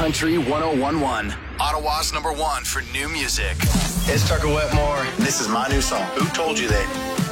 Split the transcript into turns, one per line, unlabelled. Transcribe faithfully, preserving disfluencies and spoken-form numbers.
Country one oh one point one. Ottawa's number one for new music.
It's Tucker Wetmore. This is my new song, Who Told You That?